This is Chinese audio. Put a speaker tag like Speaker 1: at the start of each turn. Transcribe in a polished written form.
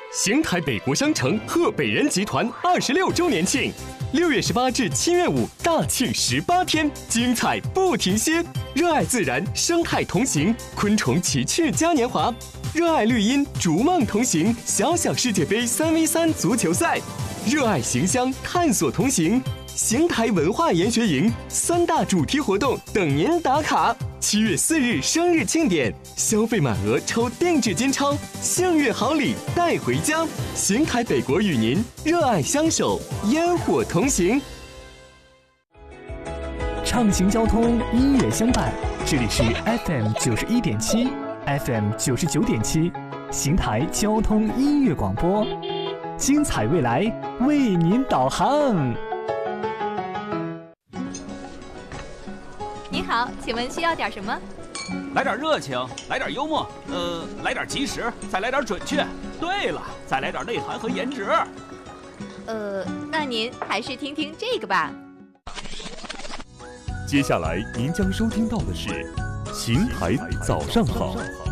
Speaker 1: 邢台北国商城贺北人集团26周年庆，6月18至7月5大庆18天，精彩不停歇。热爱自然，生态同行，昆虫奇趣嘉年华；热爱绿荫，逐梦同行，小小世界杯3v3足球赛；热爱形象，探索同行。邢台文化研学营3大主题活动等您打卡。7月4日生日庆典，消费满额抽定制金钞，幸运好礼带回家。邢台北国与您热爱相守，烟火同行。
Speaker 2: 畅行交通，音乐相伴，这里是 FM 91.7 FM 99.7邢台交通音乐广播，精彩未来为您导航。
Speaker 3: 你好，请问需要点什么？
Speaker 4: 来点热情，来点幽默，来点及时，再来点准确。对了，再来点内涵和颜值。
Speaker 3: 那您还是听听这个吧。
Speaker 5: 接下来您将收听到的是《邢台早上好》。